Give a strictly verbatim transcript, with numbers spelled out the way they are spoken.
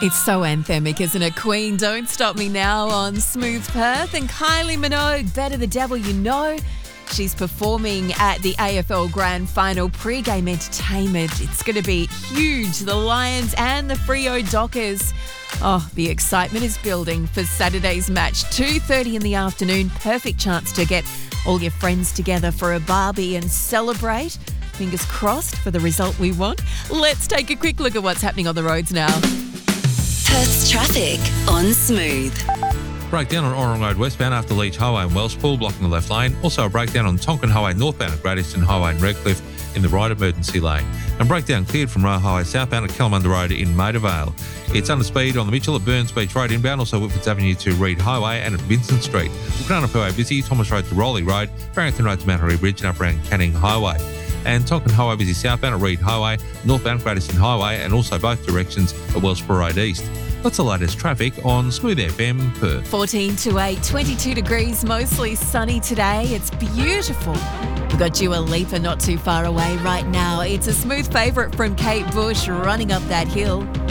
It's so anthemic, isn't it? Queen, Don't Stop Me Now on Smooth Perth, and Kylie Minogue, Better the Devil You Know. She's performing at the A F L Grand Final pre-game entertainment. It's going to be huge. The Lions and the Freo Dockers. Oh, the excitement is building for Saturday's match. two thirty in the afternoon. Perfect chance to get all your friends together for a barbie and celebrate. Fingers crossed for the result we want. Let's take a quick look at what's happening on the roads now. Perth's traffic on Smooth. Breakdown on Orrong Road westbound after Leach Highway and Wellspool blocking the left lane. Also a breakdown on Tonkin Highway northbound at Great Eastern Highway and Redcliffe in the right emergency lane. And breakdown cleared from Roe Highway southbound at Kalamunda Road in Maida It's under speed on the Mitchell at Burns Beach Road inbound, also Whitfords Avenue to Reed Highway and at Vincent Street. Wilcanana busy, Thomas Road to Rowley Road, Barrington Road to Mount Harry Bridge and up around Canning Highway. And Tonkin Highway busy southbound at Reed Highway, northbound Great Eastern Highway and also both directions at Wellsboro Road East. That's the latest traffic on Smooth F M Perth. fourteen to eight, twenty-two degrees, mostly sunny today. It's beautiful. We've got Dua Lipa not too far away right now. It's a smooth favourite from Kate Bush running up that hill.